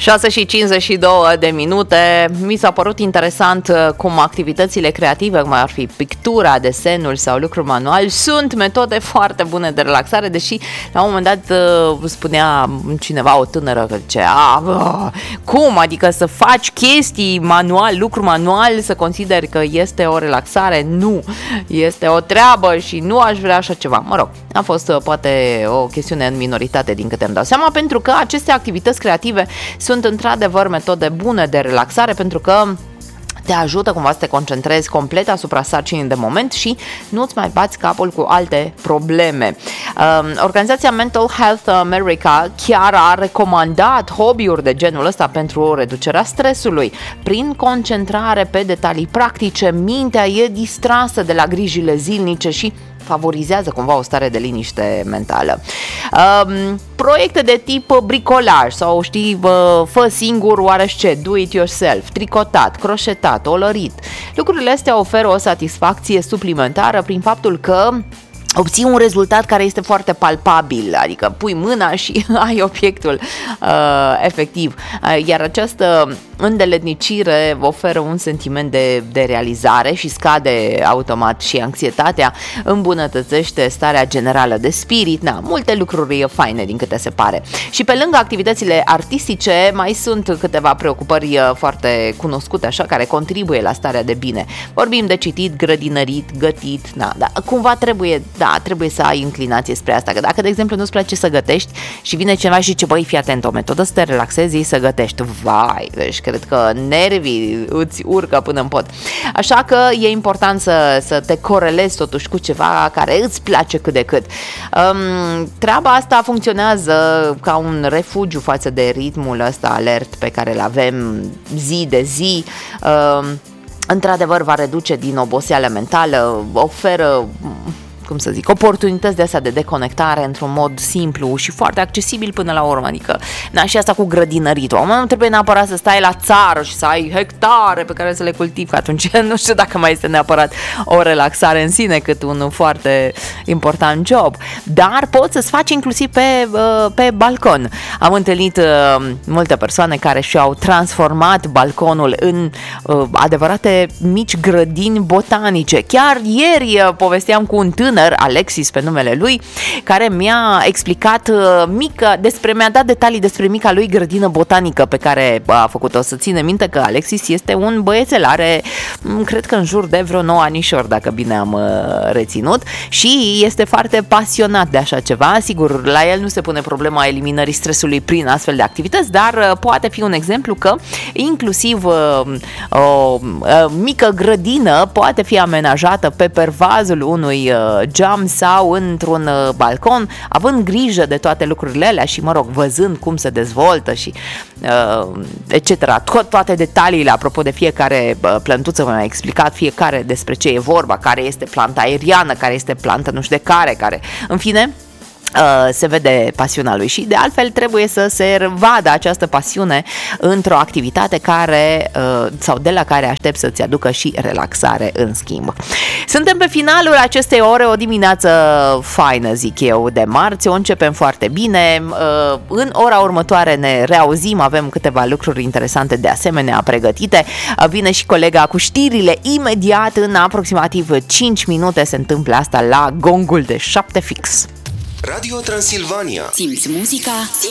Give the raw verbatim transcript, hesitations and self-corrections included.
șase și cincizeci și două de minute. Mi s-a părut interesant cum activitățile creative, cum ar fi pictura, desenul sau lucru manual, sunt metode foarte bune de relaxare, deși la un moment dat spunea cineva, o tânără, că zicea, cum, adică să faci chestii manual, lucru manual, să consideri că este o relaxare? Nu, este o treabă și nu aș vrea așa ceva. Mă rog, a fost poate o chestiune în minoritate din câte îmi dau seama, pentru că aceste activități creative sunt într-adevăr metode bune de relaxare, pentru că te ajută cumva să te concentrezi complet asupra sarcinii de moment și nu-ți mai bați capul cu alte probleme. Organizația Mental Health America chiar a recomandat hobby-uri de genul ăsta pentru reducerea stresului. Prin concentrare pe detalii practice, mintea e distrasă de la grijile zilnice și favorizează cumva o stare de liniște mentală. Um, proiecte de tip bricolaj sau știi, fă singur oarește, do it yourself, tricotat, croșetat, olărit. Lucrurile astea oferă o satisfacție suplimentară prin faptul că obții un rezultat care este foarte palpabil, adică pui mâna și ai obiectul uh, efectiv. Uh, iar această îndeletnicire oferă un sentiment de, de realizare și scade automat și anxietatea, îmbunătățește starea generală de spirit, na, multe lucruri faine din câte se pare. Și pe lângă activitățile artistice mai sunt câteva preocupări foarte cunoscute așa, care contribuie la starea de bine. Vorbim de citit, grădinărit, gătit, na, da, cumva trebuie, da, trebuie să ai inclinație spre asta, că dacă de exemplu nu-ți place să gătești și vine cineva și zice, băi, fii atent, o metodă să te relaxezi e să gătești, vai, deci cred că nervii îți urcă până în pot. Așa că e important să, să te corelezi totuși cu ceva care îți place cât de cât. Um, treaba asta funcționează ca un refugiu față de ritmul ăsta alert pe care îl avem zi de zi. Um, într-adevăr va reduce din oboseală mentală, oferă, cum să zic, oportunități de astea de deconectare într-un mod simplu și foarte accesibil până la urmă, adică, na, și asta cu grădinăritul. Nu trebuie neapărat să stai la țară și să ai hectare pe care să le cultivi, că atunci nu știu dacă mai este neapărat o relaxare în sine, cât un foarte important job, dar poți să-ți faci inclusiv pe, pe balcon. Am întâlnit multe persoane care și-au transformat balconul în adevărate mici grădini botanice. Chiar ieri povesteam cu un tânăr, Alexis pe numele lui, care mi-a explicat mică, despre, mi-a dat detalii despre mica lui grădină botanică pe care a făcut-o. Să ține minte că Alexis este un băiețel, are, cred că în jur de vreo nouă anișori, dacă bine am reținut, și este foarte pasionat de așa ceva. Sigur, la el nu se pune problema eliminării stresului prin astfel de activități, dar poate fi un exemplu că inclusiv o mică grădină poate fi amenajată pe pervazul unui geam sau într-un balcon, având grijă de toate lucrurile alea și, mă rog, văzând cum se dezvoltă și uh, et cetera. To- toate detaliile, apropo de fiecare plântuță, mi-a explicat fiecare despre ce e vorba, care este planta aeriană, care este planta nu știu de care, care, în fine, se vede pasiunea lui și de altfel trebuie să se vadă această pasiune într-o activitate care sau de la care aștept să-ți aducă și relaxare în schimb. Suntem pe finalul acestei ore, o dimineață faină, zic eu, de marți, o începem foarte bine. În ora următoare ne reauzim, avem câteva lucruri interesante de asemenea pregătite. Vine și colega cu știrile imediat, în aproximativ cinci minute se întâmplă asta la gongul de șapte fix. Radio Transilvania. Simți muzica, simți